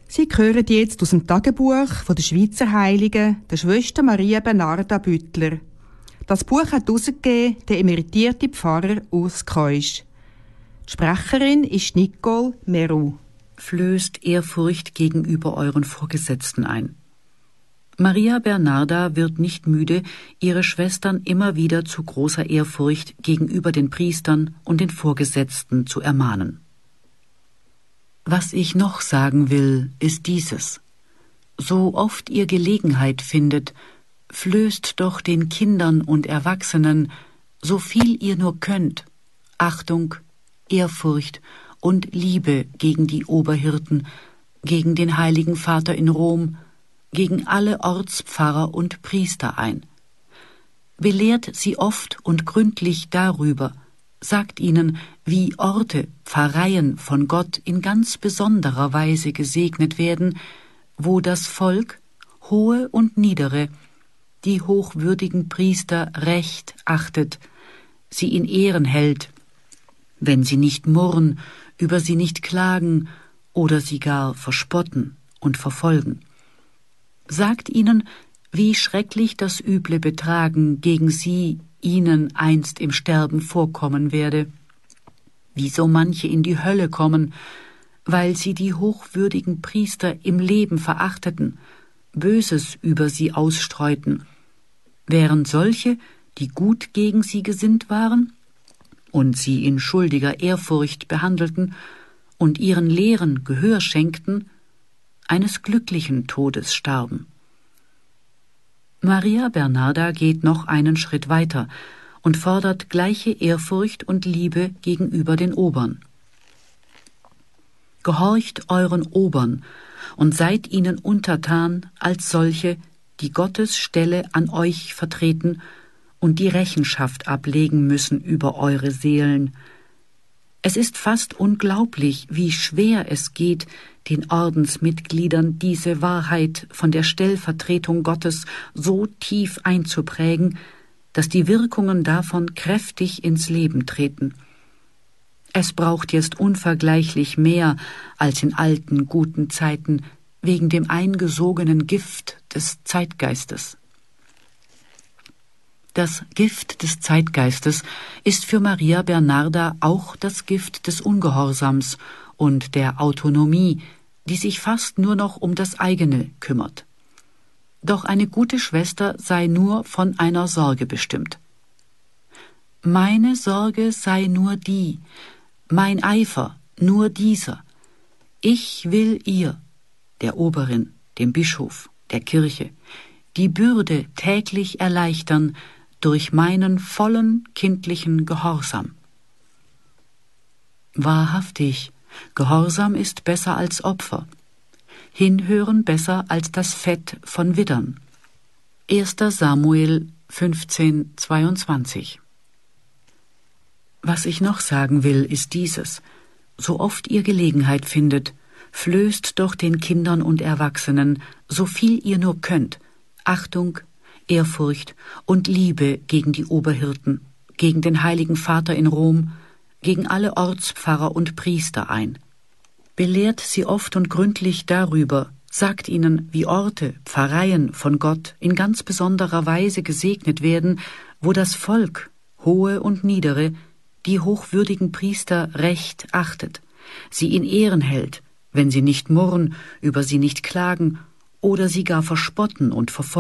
Sie hören jetzt aus dem Tagebuch von der Schweizer Heiligen, der Schwester Maria Bernarda Büttler. Das Buch hat herausgegeben der emeritierte Pfarrer Urs Keusch. Die Sprecherin ist Nicole Meru. Flößt Ehrfurcht gegenüber euren Vorgesetzten ein. Maria Bernarda wird nicht müde, ihre Schwestern immer wieder zu großer Ehrfurcht gegenüber den Priestern und den Vorgesetzten zu ermahnen. Was ich noch sagen will, ist dieses: So oft ihr Gelegenheit findet, flößt doch den Kindern und Erwachsenen, so viel ihr nur könnt, Achtung, Ehrfurcht und Liebe gegen die Oberhirten, gegen den Heiligen Vater in Rom, gegen alle Ortspfarrer und Priester ein. Belehrt sie oft und gründlich darüber, sagt ihnen, wie Orte, Pfarreien von Gott in ganz besonderer Weise gesegnet werden, wo das Volk, hohe und niedere, die hochwürdigen Priester recht achtet, sie in Ehren hält, wenn sie nicht murren, über sie nicht klagen oder sie gar verspotten und verfolgen. Sagt ihnen, wie schrecklich das üble Betragen gegen sie ihnen einst im Sterben vorkommen werde, wie so manche in die Hölle kommen, weil sie die hochwürdigen Priester im Leben verachteten, Böses über sie ausstreuten, während solche, die gut gegen sie gesinnt waren und sie in schuldiger Ehrfurcht behandelten und ihren Lehren Gehör schenkten, eines glücklichen Todes starben. Maria Bernarda geht noch einen Schritt weiter und fordert gleiche Ehrfurcht und Liebe gegenüber den Obern. Gehorcht euren Obern und seid ihnen untertan als solche, die Gottes Stelle an euch vertreten und die Rechenschaft ablegen müssen über eure Seelen. Es ist fast unglaublich, wie schwer es geht, den Ordensmitgliedern diese Wahrheit von der Stellvertretung Gottes so tief einzuprägen, dass die Wirkungen davon kräftig ins Leben treten. Es braucht jetzt unvergleichlich mehr als in alten, guten Zeiten wegen dem eingesogenen Gift des Zeitgeistes. Das Gift des Zeitgeistes ist für Maria Bernarda auch das Gift des Ungehorsams und der Autonomie, die sich fast nur noch um das eigene kümmert. Doch eine gute Schwester sei nur von einer Sorge bestimmt. Meine Sorge sei nur die, mein Eifer nur dieser. Ich will ihr, der Oberin, dem Bischof, der Kirche, die Bürde täglich erleichtern durch meinen vollen kindlichen Gehorsam. Wahrhaftig, Gehorsam ist besser als Opfer, Hinhören besser als das Fett von Widdern. 1. Samuel 15,22. Was ich noch sagen will, ist dieses: So oft ihr Gelegenheit findet, flößt doch den Kindern und Erwachsenen, so viel ihr nur könnt, Achtung, Ehrfurcht und Liebe gegen die Oberhirten, gegen den Heiligen Vater in Rom, gegen alle Ortspfarrer und Priester ein. Belehrt sie oft und gründlich darüber, sagt ihnen, wie Orte, Pfarreien von Gott in ganz besonderer Weise gesegnet werden, wo das Volk, hohe und niedere, die hochwürdigen Priester recht achtet, sie in Ehren hält, wenn sie nicht murren, über sie nicht klagen oder sie gar verspotten und verfolgen.